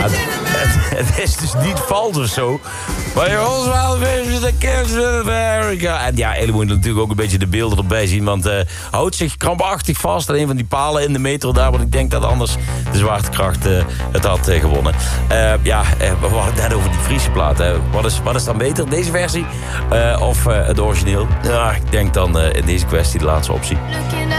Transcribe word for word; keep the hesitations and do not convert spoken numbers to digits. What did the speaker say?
Het, het, het is dus niet vals of zo. Maar je was wel de Kids in America. En ja, eigenlijk moet je natuurlijk ook een beetje de beelden erbij zien. Want uh, houdt zich krampachtig vast aan een van die palen in de metro daar. Want ik denk dat anders de zwaartekracht uh, het had uh, gewonnen. Uh, ja, uh, we hadden het net over die Friese plaat. Hè. Wat, is, wat is dan beter, deze versie uh, of uh, het origineel? Ja, ik denk dan uh, in deze kwestie de laatste optie.